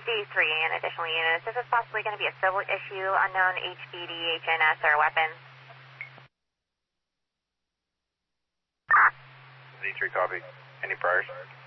Z3 and additional units. Is this possibly going to be a civil issue, unknown HBD, HNS, or weapons? Z3 copy. Any priors?